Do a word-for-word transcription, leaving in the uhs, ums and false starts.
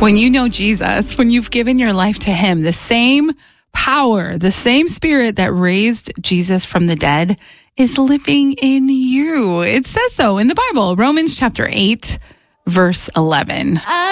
When you know Jesus, when you've given your life to him, the same power, the same spirit that raised Jesus from the dead is living in you. It says so in the Bible, Romans chapter eight, verse eleven.